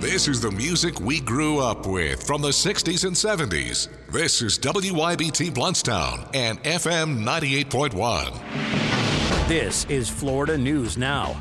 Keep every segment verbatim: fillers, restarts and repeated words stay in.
This is the music we grew up with from the sixties and seventies. This is W Y B T Bluntstown and F M ninety-eight point one. This is Florida News Now.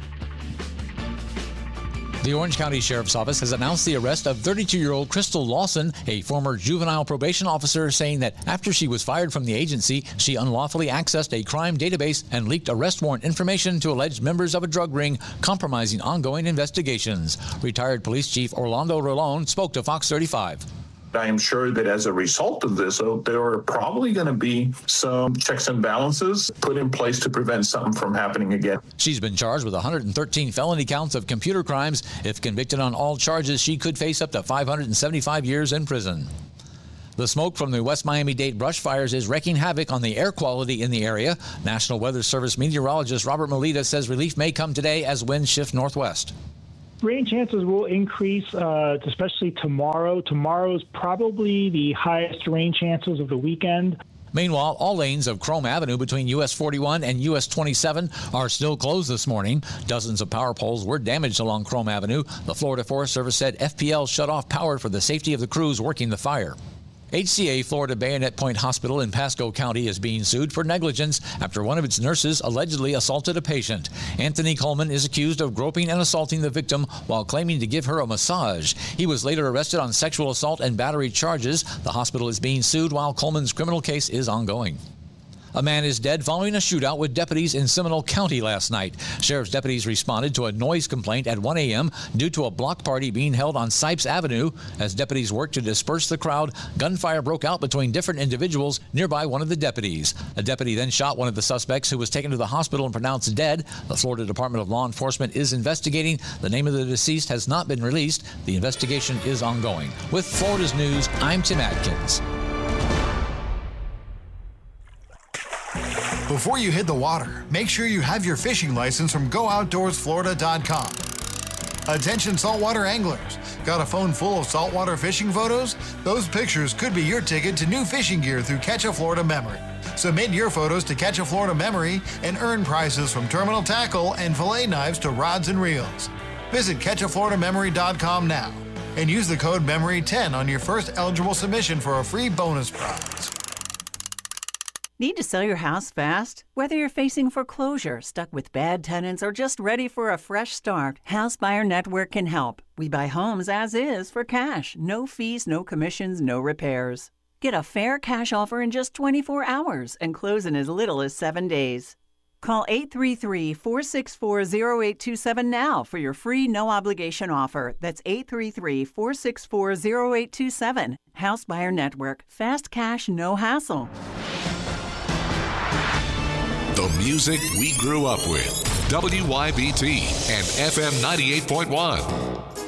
The Orange County Sheriff's Office has announced the arrest of thirty-two-year-old Crystal Lawson, a former juvenile probation officer, saying that after she was fired from the agency, she unlawfully accessed a crime database and leaked arrest warrant information to alleged members of a drug ring, compromising ongoing investigations. Retired Police Chief Orlando Rolón spoke to Fox thirty-five. I am sure that as a result of this, there are probably going to be some checks and balances put in place to prevent something from happening again. She's been charged with one hundred thirteen felony counts of computer crimes. If convicted on all charges, she could face up to five hundred seventy-five years in prison. The smoke from the West Miami-Dade brush fires is wreaking havoc on the air quality in the area. National Weather Service meteorologist Robert Melita says relief may come today as winds shift northwest. Rain chances will increase, uh, especially tomorrow. Tomorrow is probably the highest rain chances of the weekend. Meanwhile, all lanes of Chrome Avenue between U S forty-one and U S twenty-seven are still closed this morning. Dozens of power poles were damaged along Chrome Avenue. The Florida Forest Service said F P L shut off power for the safety of the crews working the fire. H C A Florida Bayonet Point Hospital in Pasco County is being sued for negligence after one of its nurses allegedly assaulted a patient. Anthony Coleman is accused of groping and assaulting the victim while claiming to give her a massage. He was later arrested on sexual assault and battery charges. The hospital is being sued while Coleman's criminal case is ongoing. A man is dead following a shootout with deputies in Seminole County last night. Sheriff's deputies responded to a noise complaint at one a.m. due to a block party being held on Sipes Avenue. As deputies worked to disperse the crowd, gunfire broke out between different individuals nearby one of the deputies. A deputy then shot one of the suspects, who was taken to the hospital and pronounced dead. The Florida Department of Law Enforcement is investigating. The name of the deceased has not been released. The investigation is ongoing. With Florida's News, I'm Tim Adkins. Before you hit the water, make sure you have your fishing license from go outdoors florida dot com. Attention saltwater anglers. Got a phone full of saltwater fishing photos? Those pictures could be your ticket to new fishing gear through Catch a Florida Memory. Submit your photos to Catch a Florida Memory and earn prizes from terminal tackle and fillet knives to rods and reels. Visit catch a florida memory dot com now and use the code memory ten on your first eligible submission for a free bonus prize. Need to sell your house fast? Whether you're facing foreclosure, stuck with bad tenants, or just ready for a fresh start, House Buyer Network can help. We buy homes as is for cash. No fees, no commissions, no repairs. Get a fair cash offer in just twenty-four hours and close in as little as seven days. Call eight three three, four six four, zero eight two seven now for your free no-obligation offer. That's eight three three, four six four, zero eight two seven. House Buyer Network. Fast cash, no hassle. The music we grew up with. W Y B T and F M ninety-eight point one.